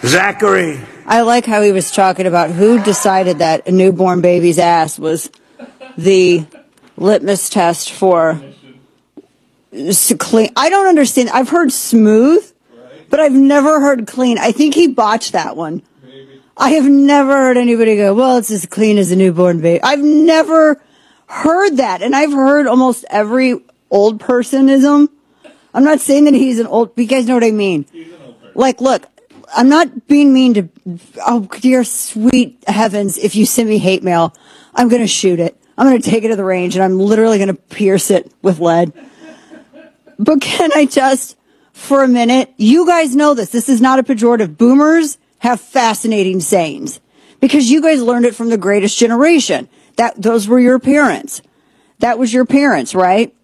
Zachary. I like how he was talking about who decided that a newborn baby's ass was the litmus test for clean. I don't understand. I've heard smooth, but I've never heard clean. I think he botched that one. I have never heard anybody go, well, it's as clean as a newborn baby. I've never heard that. And I've heard almost every old personism. I'm not saying that he's an old, but you guys know what I mean. He's an old person. Like, look, I'm not being mean to, oh, dear sweet heavens, if you send me hate mail, I'm going to shoot it. I'm going to take it to the range and I'm literally going to pierce it with lead. But can I just, for a minute, you guys know this. This is not a pejorative. Boomers have fascinating sayings because you guys learned it from the greatest generation. Those were your parents. That was your parents, right?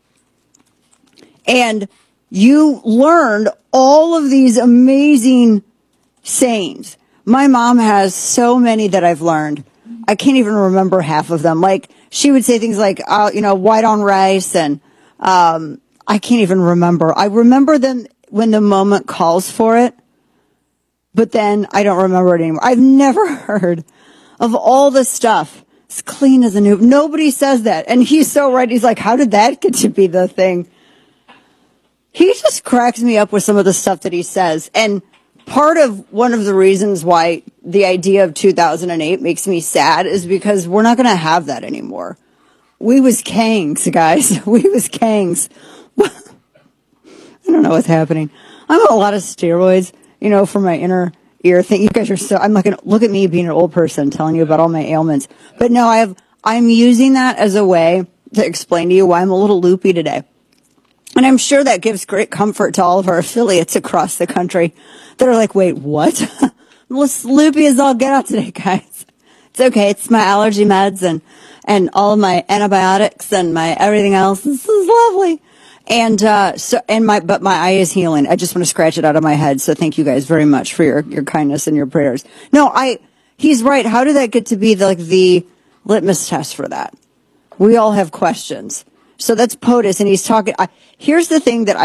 And you learned all of these amazing sayings. My mom has so many that I've learned. I can't even remember half of them. Like, she would say things like, white on rice, and I can't even remember. I remember them when the moment calls for it, but then I don't remember it anymore. I've never heard of all this stuff. It's clean as a new. Nobody says that. And he's so right. He's like, how did that get to be the thing? He just cracks me up with some of the stuff that he says. And one of the reasons why the idea of 2008 makes me sad is because we're not going to have that anymore. We was kangs, guys. We was kangs. I don't know what's happening. I'm on a lot of steroids, for my inner ear thing. You guys are I'm not going to look at me being an old person telling you about all my ailments. But no, I'm using that as a way to explain to you why I'm a little loopy today. And I'm sure that gives great comfort to all of our affiliates across the country that are like, wait, what? I'm loopy as all get out today, guys. It's okay. It's my allergy meds and all of my antibiotics and my everything else. This is lovely. And but my eye is healing. I just want to scratch it out of my head. So thank you guys very much for your kindness and your prayers. No, he's right. How did that get to be the litmus test for that? We all have questions. So that's POTUS, and he's talking. Here's the thing that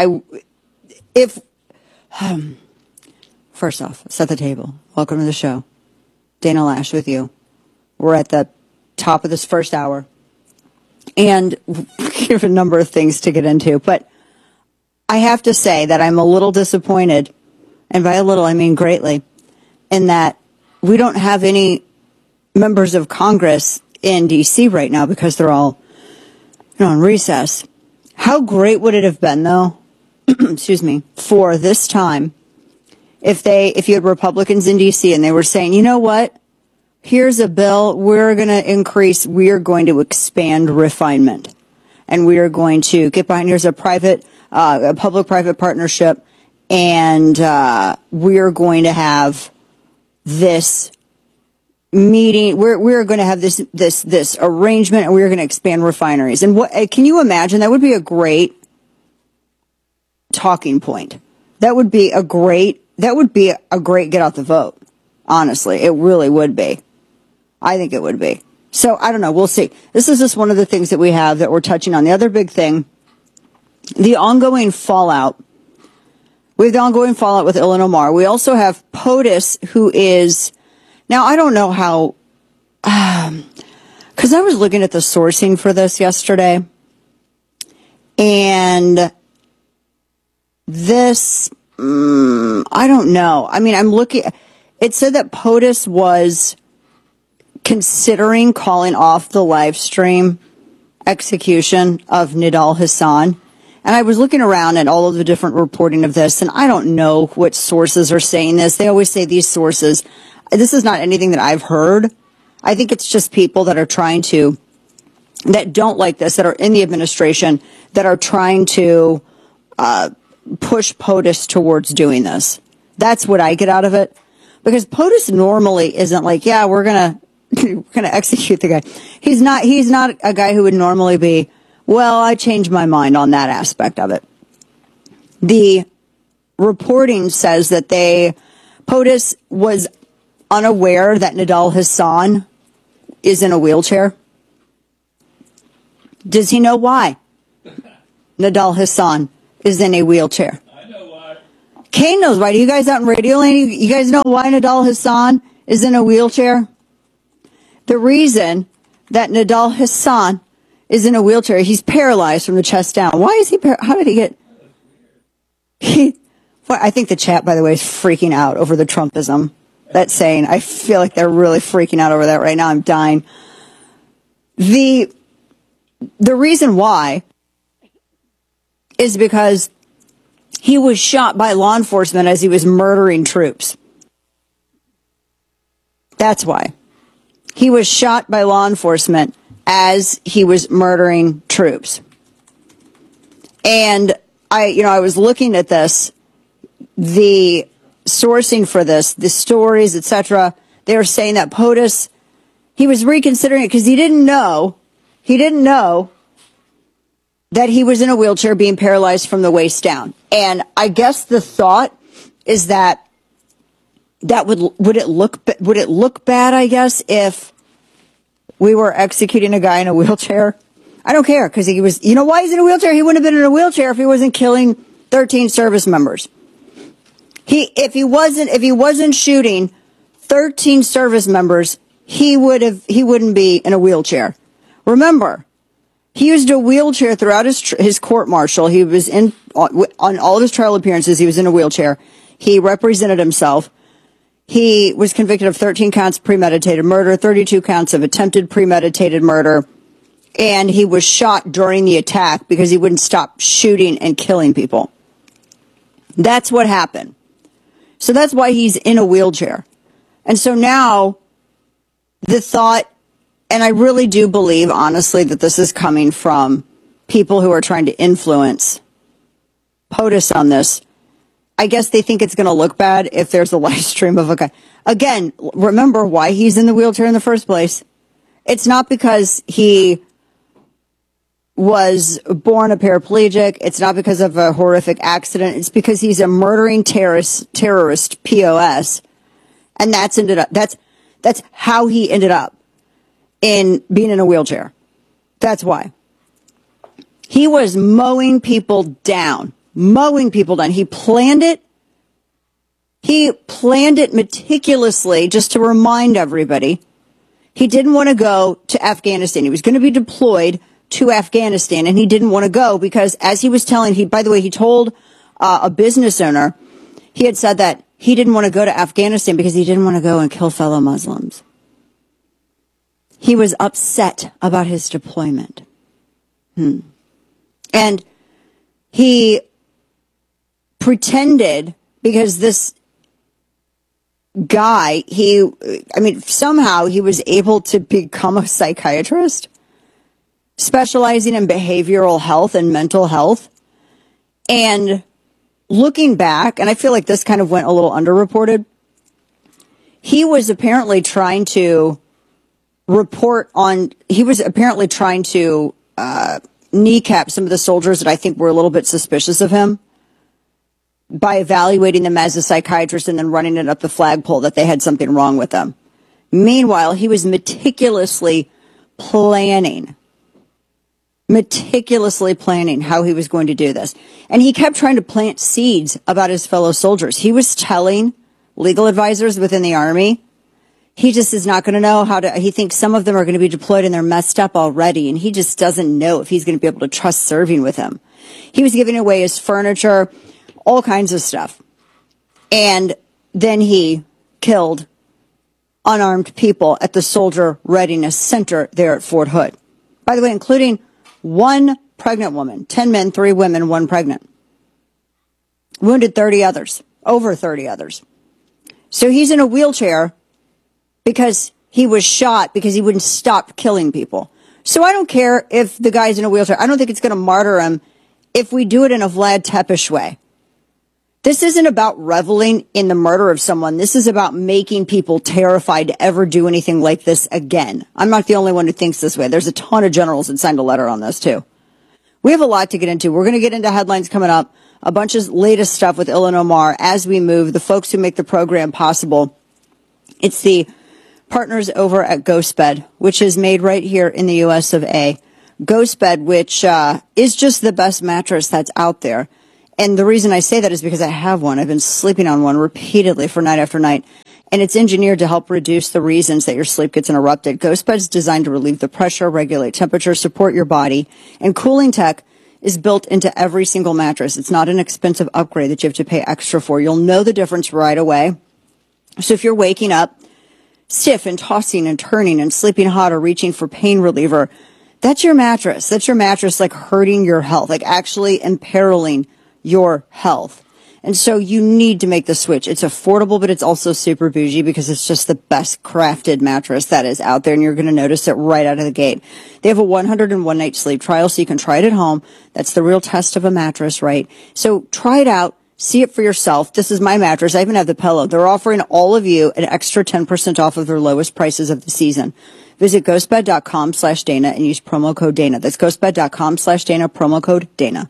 first off, set the table. Welcome to the show. Dana Lash with you. We're at the top of this first hour. And we have a number of things to get into. But I have to say that I'm a little disappointed, and by a little I mean greatly, in that we don't have any members of Congress in D.C. right now because they're all on recess. How great would it have been, though, excuse me, for this time if you had Republicans in D.C. and they were saying, you know what? Here's a bill. We're going to expand refinement, and we are going to get behind. Here's a public-private partnership, and we are going to have this meeting. We're going to have this arrangement, and we're going to expand refineries. And what can you imagine? That would be a great talking point. That would be a great get out the vote. Honestly, it really would be. I think it would be. So I don't know. We'll see. This is just one of the things that we have that we're touching on. The other big thing, the ongoing fallout. We have the ongoing fallout with Ilhan Omar. We also have POTUS, who is, now I don't know how, because I was looking at the sourcing for this yesterday, and this, I don't know. I mean, I'm looking, it said that POTUS was considering calling off the live stream execution of Nidal Hasan. And I was looking around at all of the different reporting of this, and I don't know what sources are saying this. They always say these sources. This is not anything that I've heard. I think it's just people that that don't like this, that are in the administration, that are trying to push POTUS towards doing this. That's what I get out of it. Because POTUS normally isn't like, yeah, we're going to execute the guy. He's not a guy who would normally be, well, I changed my mind on that aspect of it. The reporting says that POTUS was unaware that Nidal Hasan is in a wheelchair. Does he know why Nidal Hasan is in a wheelchair? I know why. Kane knows why. Do you guys out in Radio Land, you guys know why Nidal Hassan is in a wheelchair? The reason that Nidal Hassan is in a wheelchair, he's paralyzed from the chest down. Why is he how did he get... I think the chat, by the way, is freaking out over the Trumpism. That's saying, I feel like they're really freaking out over that right now. I'm dying. The reason why is because he was shot by law enforcement as he was murdering troops. That's why. He was shot by law enforcement as he was murdering troops. And I was looking at this, the sourcing for this, the stories, etc. They were saying that POTUS, he was reconsidering it because he didn't know that he was in a wheelchair being paralyzed from the waist down. And I guess the thought is that would it look bad, I guess, if we were executing a guy in a wheelchair? I don't care, because he was, you know why he's in a wheelchair? He wouldn't have been in a wheelchair if he wasn't killing 13 service members. If he wasn't shooting 13 service members, he wouldn't be in a wheelchair. Remember, he used a wheelchair throughout his court martial. He was on all of his trial appearances. He was in a wheelchair. He represented himself. He was convicted of 13 counts of premeditated murder, 32 counts of attempted premeditated murder, and he was shot during the attack because he wouldn't stop shooting and killing people. That's what happened. So that's why he's in a wheelchair. And so now the thought, and I really do believe, honestly, that this is coming from people who are trying to influence POTUS on this. I guess they think it's going to look bad if there's a live stream of a guy. Again, remember why he's in the wheelchair in the first place. It's not because he was born a paraplegic. It's not because of a horrific accident. It's because he's a murdering terrorist POS. And that's how he ended up in being in a wheelchair. That's why. He was mowing people down. He planned it. He planned it meticulously just to remind everybody. He didn't want to go to Afghanistan. He was going to be deployed to Afghanistan, and he didn't want to go because, as he was telling, he told a business owner, he had said that he didn't want to go to Afghanistan because he didn't want to go and kill fellow Muslims. He was upset about his deployment. And he pretended, because this guy, somehow he was able to become a psychiatrist, specializing in behavioral health and mental health. And looking back, and I feel like this kind of went a little underreported, he was apparently trying to kneecap some of the soldiers that I think were a little bit suspicious of him by evaluating them as a psychiatrist and then running it up the flagpole that they had something wrong with them. Meanwhile, he was meticulously planning how he was going to do this. And he kept trying to plant seeds about his fellow soldiers. He was telling legal advisors within the Army, he just is not going to know he thinks some of them are going to be deployed and they're messed up already. And he just doesn't know if he's going to be able to trust serving with him. He was giving away his furniture, all kinds of stuff. And then he killed unarmed people at the Soldier Readiness Center there at Fort Hood. By the way, including one pregnant woman, 10 men, 3 women, 1 pregnant. Wounded 30 others, over 30 others. So he's in a wheelchair because he was shot because he wouldn't stop killing people. So I don't care if the guy's in a wheelchair. I don't think it's going to martyr him if we do it in a Vlad Tepes way. This isn't about reveling in the murder of someone. This is about making people terrified to ever do anything like this again. I'm not the only one who thinks this way. There's a ton of generals that signed a letter on this too. We have a lot to get into. We're going to get into headlines coming up, a bunch of latest stuff with Ilhan Omar as we move, the folks who make the program possible. It's the partners over at GhostBed, which is made right here in the U.S. of A. GhostBed, which is just the best mattress that's out there. And the reason I say that is because I have one. I've been sleeping on one repeatedly for night after night. And it's engineered to help reduce the reasons that your sleep gets interrupted. GhostBed's designed to relieve the pressure, regulate temperature, support your body. And cooling tech is built into every single mattress. It's not an expensive upgrade that you have to pay extra for. You'll know the difference right away. So if you're waking up stiff and tossing and turning and sleeping hot or reaching for pain reliever, that's your mattress. That's your mattress like hurting your health, like actually imperiling your health. And so you need to make the switch. It's affordable, but it's also super bougie because it's just the best crafted mattress that is out there. And you're going to notice it right out of the gate. They have a 101 night sleep trial, so you can try it at home. That's the real test of a mattress, right? So try it out. See it for yourself. This is my mattress. I even have the pillow. They're offering all of you an extra 10% off of their lowest prices of the season. Visit ghostbed.com/Dana and use promo code Dana. That's ghostbed.com/Dana, promo code Dana.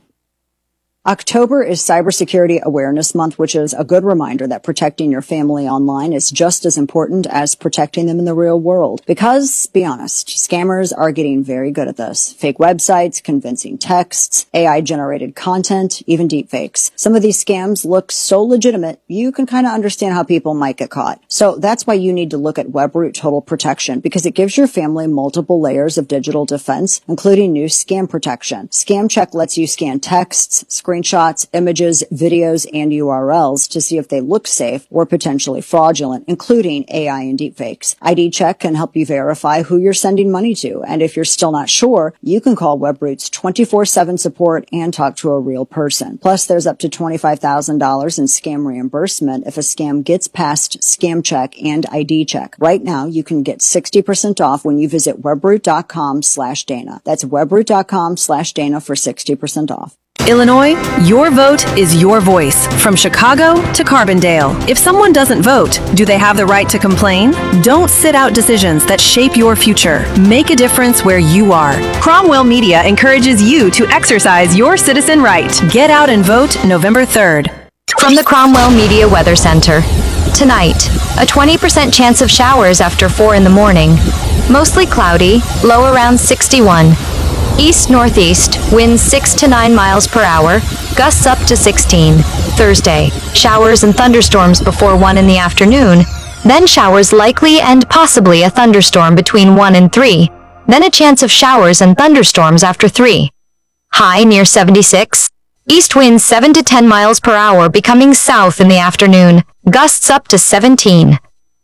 October is Cybersecurity Awareness Month, which is a good reminder that protecting your family online is just as important as protecting them in the real world. Because, be honest, scammers are getting very good at this. Fake websites, convincing texts, AI-generated content, even deepfakes. Some of these scams look so legitimate, you can kind of understand how people might get caught. So that's why you need to look at Webroot Total Protection, because it gives your family multiple layers of digital defense, including new scam protection. Scam Check lets you scan texts, screenshots, images, videos, and URLs to see if they look safe or potentially fraudulent, including AI and deepfakes. ID Check can help you verify who you're sending money to, and if you're still not sure, you can call Webroot's 24/7 support and talk to a real person. Plus, there's up to $25,000 in scam reimbursement if a scam gets past Scam Check and ID Check. Right now, you can get 60% off when you visit webroot.com/Dana. That's webroot.com/Dana for 60% off. Illinois, your vote is your voice. From Chicago to Carbondale. If someone doesn't vote, do they have the right to complain? Don't sit out decisions that shape your future. Make a difference where you are. Cromwell Media encourages you to exercise your citizen right. Get out and vote November 3rd. From the Cromwell Media Weather Center. Tonight, a 20% chance of showers after 4 in the morning. Mostly cloudy, low around 61. East-northeast, winds 6 to 9 miles per hour, gusts up to 16. Thursday, showers and thunderstorms before 1 in the afternoon, then showers likely and possibly a thunderstorm between 1 and 3, then a chance of showers and thunderstorms after 3. High near 76. East winds 7 to 10 miles per hour becoming south in the afternoon, gusts up to 17.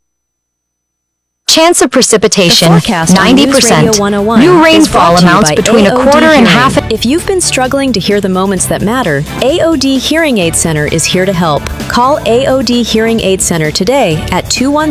Chance of precipitation, 90%. New rainfall amounts between AOD a quarter and half. If you've been struggling to hear the moments that matter, AOD Hearing Aid Center is here to help. Call AOD Hearing Aid Center today at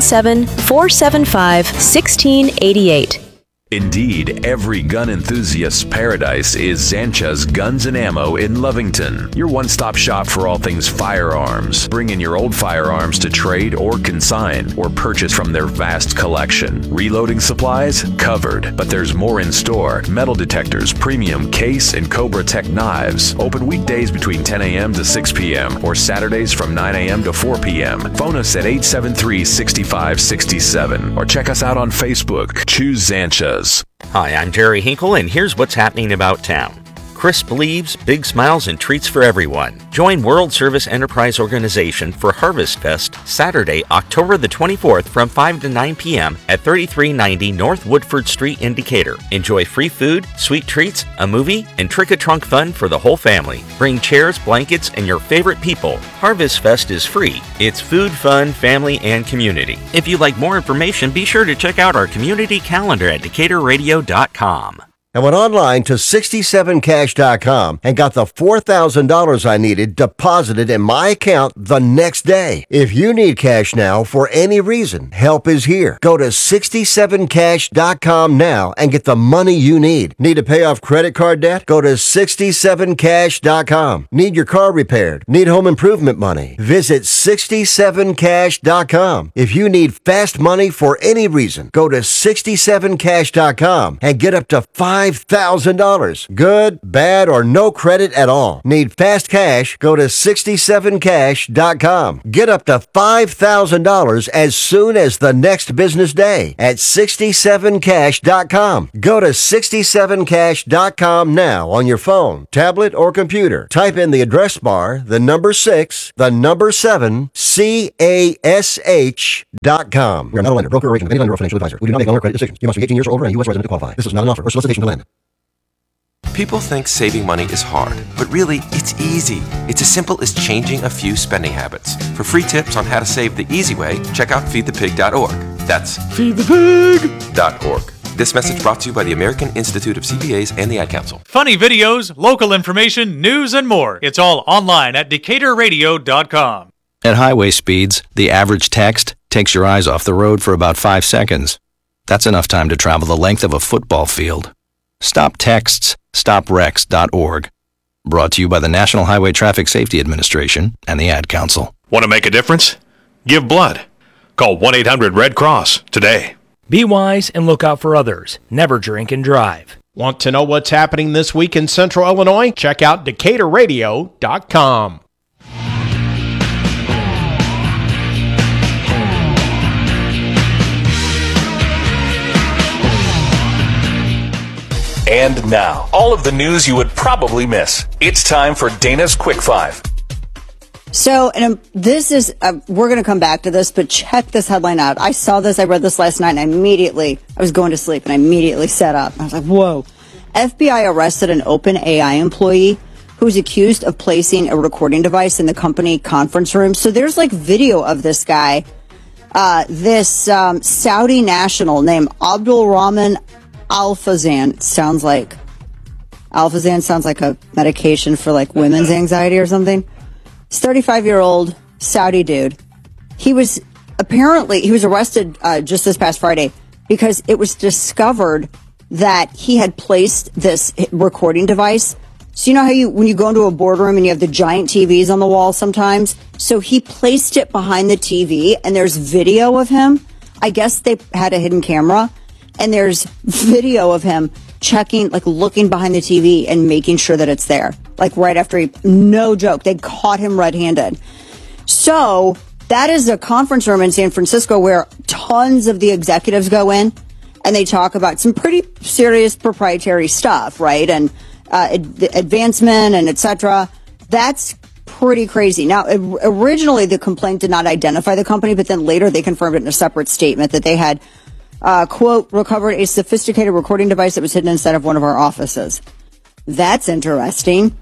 217-475-1688. Indeed, every gun enthusiast's paradise is Zancha's Guns and Ammo in Lovington, your one-stop shop for all things firearms. Bring in your old firearms to trade or consign or purchase from their vast collection. Reloading supplies? Covered, but there's more in store. Metal detectors, premium case and Cobra Tech knives. Open weekdays between 10 a.m. to 6 p.m. or Saturdays from 9 a.m. to 4 p.m. Phone us at 873-6567 or check us out on Facebook. Choose Zancha's. Hi, I'm Jerry Hinkle, and here's what's happening about town. Crisp leaves, big smiles, and treats for everyone. Join World Service Enterprise Organization for Harvest Fest Saturday, October the 24th from 5 to 9 p.m. at 3390 North Woodford Street in Decatur. Enjoy free food, sweet treats, a movie, and trick-or-trunk fun for the whole family. Bring chairs, blankets, and your favorite people. Harvest Fest is free. It's food, fun, family, and community. If you'd like more information, be sure to check out our community calendar at DecaturRadio.com. I went online to 67cash.com and got the $4,000 I needed deposited in my account the next day. If you need cash now for any reason, help is here. Go to 67cash.com now and get the money you need. Need to pay off credit card debt? Go to 67cash.com. Need your car repaired? Need home improvement money? Visit 67cash.com. If you need fast money for any reason, go to 67cash.com and get up to $5 $5,000. Good, bad, or no credit at all. Need fast cash? Go to 67cash.com. Get up to $5,000 as soon as the next business day at 67cash.com. Go to 67cash.com now on your phone, tablet, or computer. Type in the address bar, the number 6, the number 7, CASH.com. We are not a lender, broker, or agent of any lender or financial advisor. We do not make loan or credit decisions. You must be 18 years or older and a U.S. resident to qualify. This is not an offer or solicitation to lend. People think saving money is hard, but really, it's easy. It's as simple as changing a few spending habits. For free tips on how to save the easy way, check out feedthepig.org. That's feedthepig.org. This message brought to you by the American Institute of CPAs and the Ad Council. Funny videos, local information, news, and more. It's all online at DecaturRadio.com. At highway speeds, the average text takes your eyes off the road for about 5 seconds. That's enough time to travel the length of a football field. Stop texts, stopwrecks.org. Brought to you by the National Highway Traffic Safety Administration and the Ad Council. Want to make a difference? Give blood. Call 1-800-RED-CROSS today. Be wise and look out for others. Never drink and drive. Want to know what's happening this week in Central Illinois? Check out DecaturRadio.com. And now, all of the news you would probably miss. It's time for Dana's Quick Five. So, and this is, we're going to come back to this, but check this headline out. I saw this, I read this last night, and I was going to sleep, and I immediately sat up. I was like, whoa. FBI arrested an OpenAI employee who's accused of placing a recording device in the company conference room. So there's like video of this guy, this Saudi national named Abdul Rahman Alfazan. Sounds like a medication for like women's anxiety or something. He's 35-year-old Saudi dude. He was arrested just this past Friday because it was discovered that he had placed this recording device. So you know how when you go into a boardroom and you have the giant TVs on the wall sometimes? So he placed it behind the TV and there's video of him. I guess they had a hidden camera and there's video of him checking, like looking behind the TV and making sure that it's there. Like right after no joke, they caught him red-handed. So that is a conference room in San Francisco where tons of the executives go in and they talk about some pretty serious proprietary stuff, right? And advancement and etc. That's pretty crazy. Now, originally the complaint did not identify the company, but then later they confirmed it in a separate statement that they had, quote, recovered a sophisticated recording device that was hidden inside of one of our offices. That's interesting.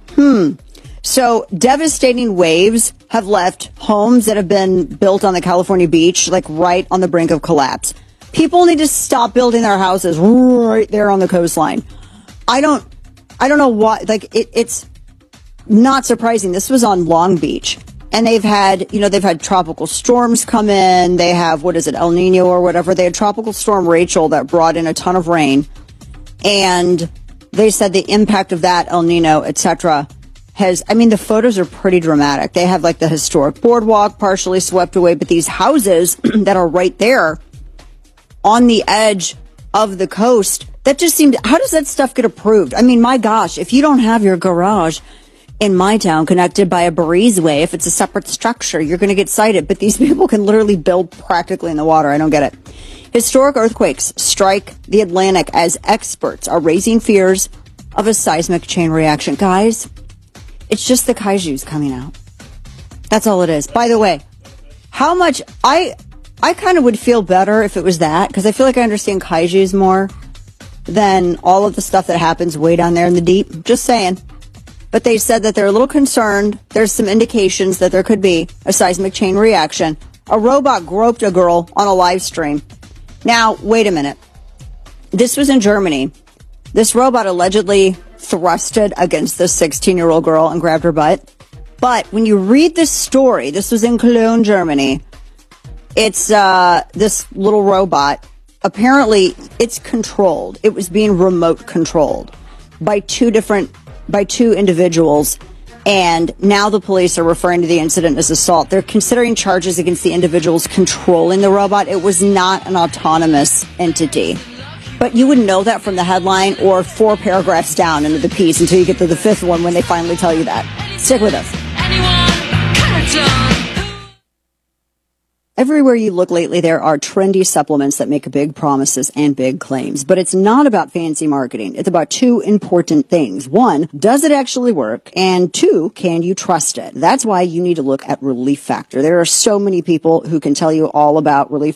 So devastating waves have left homes that have been built on the California beach, like right on the brink of collapse. People need to stop building their houses right there on the coastline. I don't know why, like it's not surprising. This was on Long Beach and they've had tropical storms come in. They have, El Nino or whatever. They had Tropical Storm Rachel that brought in a ton of rain. And they said the impact of that, El Nino, etc., the photos are pretty dramatic. They have like the historic boardwalk partially swept away, but these houses that are right there on the edge of the coast, that just seemed, how does that stuff get approved? I mean, my gosh, if you don't have your garage in my town connected by a breezeway, if it's a separate structure, you're going to get cited. But these people can literally build practically in the water. I don't get it. Historic earthquakes strike the Atlantic as experts are raising fears of a seismic chain reaction. Guys, it's just the kaijus coming out. That's all it is. By the way, how much I kind of would feel better if it was that, because I feel like I understand kaijus more than all of the stuff that happens way down there in the deep. Just saying. But they said that they're a little concerned. There's some indications that there could be a seismic chain reaction. A robot groped a girl on a live stream. Now, wait a minute. This was in Germany. This robot allegedly thrusted against this 16-year-old girl and grabbed her butt. But when you read this story, this was in Cologne, Germany. It's this little robot. Apparently, it's controlled. It was being remote controlled by two individuals. And now the police are referring to the incident as assault. They're considering charges against the individuals controlling the robot. It was not an autonomous entity. But you wouldn't know that from the headline or 4 paragraphs down into the piece until you get to the 5th one when they finally tell you that. Stick with us. Everywhere you look lately, there are trendy supplements that make big promises and big claims. But it's not about fancy marketing. It's about 2 important things. 1, does it actually work? And 2, can you trust it? That's why you need to look at Relief Factor. There are so many people who can tell you all about Relief